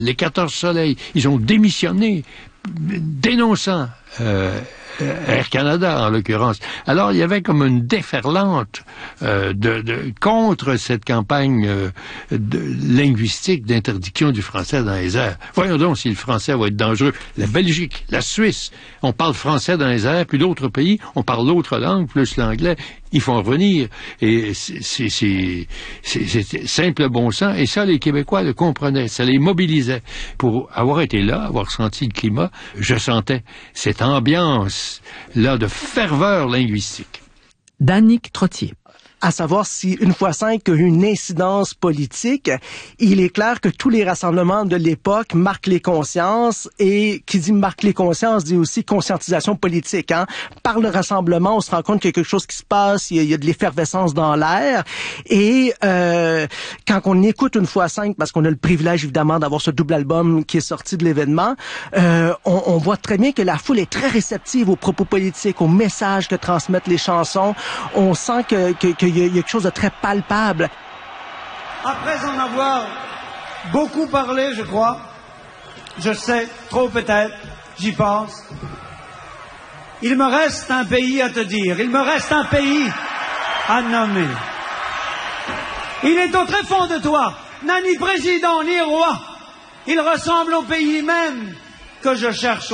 Les 14 Soleils, ils ont démissionné, dénonçant Air Canada, en l'occurrence. Alors, il y avait comme une déferlante contre cette campagne linguistique d'interdiction du français dans les airs. Voyons donc si le français va être dangereux. La Belgique, la Suisse, on parle français dans les airs, puis d'autres pays, on parle l'autre langue, plus l'anglais. Il faut en revenir. Et c'est simple bon sens. Et ça, les Québécois le comprenaient. Ça les mobilisait. Pour avoir été là, avoir senti le climat, je sentais cette ambiance-là de ferveur linguistique. Danick Trottier. À savoir si une fois 5 a eu une incidence politique, il est clair que tous les rassemblements de l'époque marquent les consciences, et qui dit marque les consciences dit aussi conscientisation politique. Hein? Par le rassemblement, on se rend compte qu'il y a quelque chose qui se passe, il y a de l'effervescence dans l'air, et quand on écoute une fois 5, parce qu'on a le privilège évidemment d'avoir ce double album qui est sorti de l'événement, on voit très bien que la foule est très réceptive aux propos politiques, aux messages que transmettent les chansons. On sent qu'il y a quelque chose de très palpable. Après en avoir beaucoup parlé, je crois, je sais, trop peut-être, j'y pense, il me reste un pays à te dire, il me reste un pays à nommer. Il est au très fond de toi, n'a ni président ni roi, il ressemble au pays même que je cherche